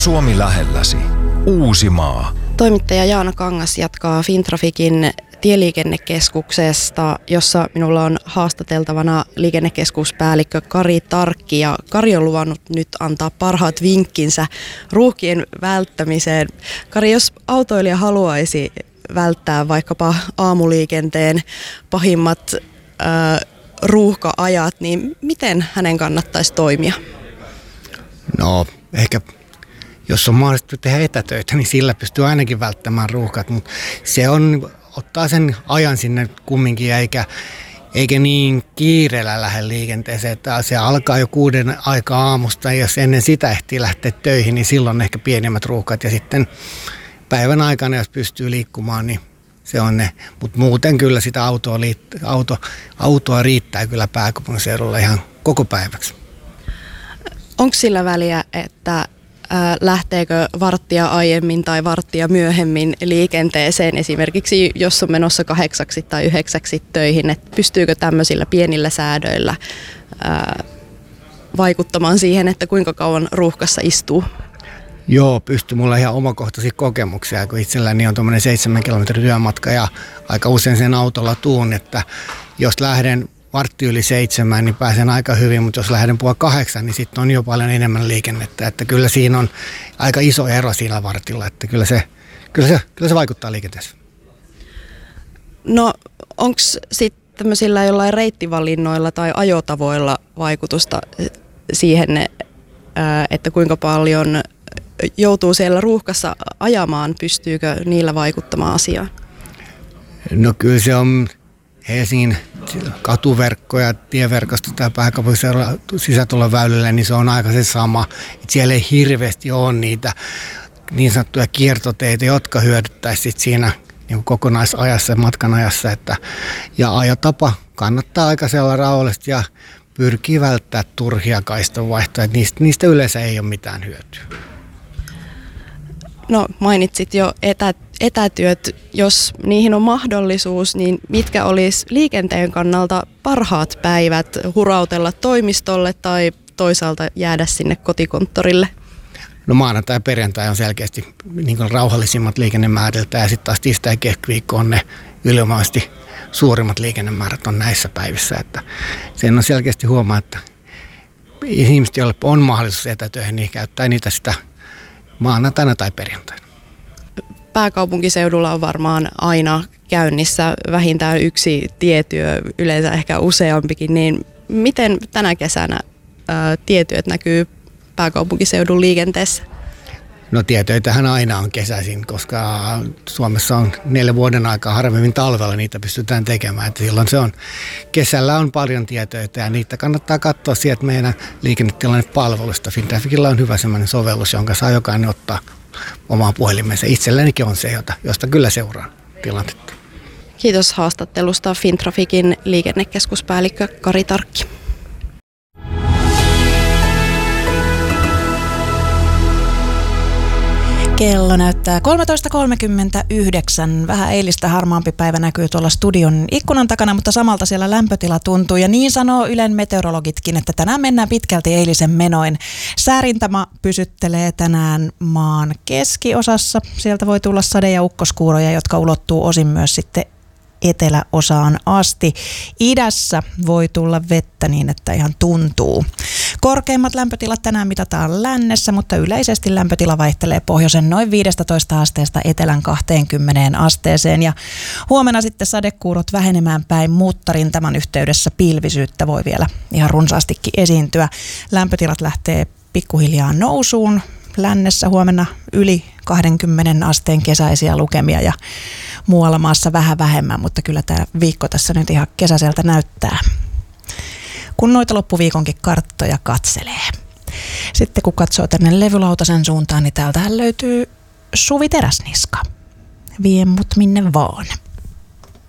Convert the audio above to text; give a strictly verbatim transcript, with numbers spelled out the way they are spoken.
Suomi lähelläsi. Uusimaa. Toimittaja Jaana Kangas jatkaa Fintrafikin tieliikennekeskuksesta, jossa minulla on haastateltavana liikennekeskuspäällikkö Kari Tarkki. Ja Kari on luvannut nyt antaa parhaat vinkkinsä ruuhkien välttämiseen. Kari, jos autoilija haluaisi välttää vaikkapa aamuliikenteen pahimmat äh, ruuhka-ajat, niin miten hänen kannattaisi toimia? No, ehkä jos on mahdollista tehdä etätöitä, niin sillä pystyy ainakin välttämään ruuhkat, mutta se on, ottaa sen ajan sinne kumminkin, eikä, eikä niin kiireellä lähde liikenteeseen, että se alkaa jo kuuden aikaa aamusta, ja jos ennen sitä ehtii lähteä töihin, niin silloin ehkä pienemmät ruuhkat, ja sitten päivän aikana, jos pystyy liikkumaan, niin se on ne, mutta muuten kyllä sitä autoa, auto, autoa riittää kyllä pääkaupunkiseudulla ihan koko päiväksi. Onko sillä väliä, että lähteekö varttia aiemmin tai varttia myöhemmin liikenteeseen, esimerkiksi jos on menossa kahdeksaksi tai yhdeksäksi töihin, että pystyykö tämmöisillä pienillä säädöillä ää, vaikuttamaan siihen, että kuinka kauan ruuhkassa istuu? Joo, pystyy. Mulla ihan omakohtaisia kokemuksia, kun itselläni on tuommoinen seitsemän kilometrin työmatka ja aika usein sen autolla tuun, että jos lähden vartti yli seitsemään, niin pääsen aika hyvin, mutta jos lähden puoli kahdeksan, niin sitten on jo paljon enemmän liikennettä. Että kyllä siinä on aika iso ero siinä vartilla, että kyllä se, kyllä se, kyllä se vaikuttaa liikenteeseen. No onko sitten tämmöisillä jollain reittivalinnoilla tai ajotavoilla vaikutusta siihen, että kuinka paljon joutuu siellä ruuhkassa ajamaan, pystyykö niillä vaikuttamaan asiaan? No kyllä se on Helsingin katuverkko ja tieverkosto tai pääkaupunkiseudulla sisätuloväylillä, niin se on aika se sama. Että siellä ei hirveästi ole niitä niin sanottuja kiertoteitä, jotka hyödyttäisivät siinä niin kokonaisajassa ja matkan ajassa. Että, ja ajotapa kannattaa aika sellainen rauhallisesti ja pyrkii välttämään turhia kaistanvaihtoja. Niistä, niistä yleensä ei ole mitään hyötyä. No mainitsit jo etä, etätyöt, jos niihin on mahdollisuus, niin mitkä olisi liikenteen kannalta parhaat päivät hurautella toimistolle tai toisaalta jäädä sinne kotikonttorille? No maanantai ja perjantai on selkeästi niin kuin rauhallisimmat liikennemääriltä ja sitten taas tiistai ja keskiviikko on ne ylivoimaisesti suurimmat liikennemäärät on näissä päivissä. Että sen on selkeästi huomaa, että ihmiset, joille on mahdollisuus etätöihin, niin käyttää niitä sitä maanantaina tai perjantaina. Pääkaupunkiseudulla on varmaan aina käynnissä vähintään yksi tietyö, yleensä ehkä useampikin, niin miten tänä kesänä ää, tietyöt näkyy pääkaupunkiseudun liikenteessä? No tietöitähän aina on kesäisin, koska Suomessa on neljä vuoden aikaa harvemmin talvella niitä pystytään tekemään. Että silloin se on, kesällä on paljon tietoita ja niitä kannattaa katsoa sieltä meidän liikennetilannepalvelusta. Fintrafikilla on hyvä sellainen sovellus, jonka saa jokainen ottaa omaan puhelimeensa. Itsellänikin on se, josta kyllä seuraa tilannetta. Kiitos haastattelusta Fintrafikin liikennekeskuspäällikkö Kari Tarkki. Kello näyttää kolmetoista kolmekymmentäyhdeksän. Vähän eilistä harmaampi päivä näkyy tuolla studion ikkunan takana, mutta samalta siellä lämpötila tuntuu. Ja niin sanoo Ylen meteorologitkin, että tänään mennään pitkälti eilisen menoin. Säärintama pysyttelee tänään maan keskiosassa. Sieltä voi tulla sade- ja ukkoskuuroja, jotka ulottuu osin myös sitten eteläosaan asti. Idässä voi tulla vettä niin, että ihan tuntuu. Korkeimmat lämpötilat tänään mitataan lännessä, mutta yleisesti lämpötila vaihtelee pohjoisen noin viisitoista asteesta etelän kaksikymmentä asteeseen. Ja huomenna sitten sadekuurot vähenemään päin, mutta rintaman yhteydessä pilvisyyttä voi vielä ihan runsaastikin esiintyä. Lämpötilat lähtee pikkuhiljaa nousuun. Lännessä huomenna yli kaksikymmentä asteen kesäisiä lukemia ja muualla maassa vähän vähemmän, mutta kyllä tämä viikko tässä nyt ihan kesäiseltä näyttää, kun noita loppuviikonkin karttoja katselee. Sitten kun katsoo tänne levylautasen suuntaan, niin täältähän löytyy Suvi Teräsniska. Vie mut minne vaan.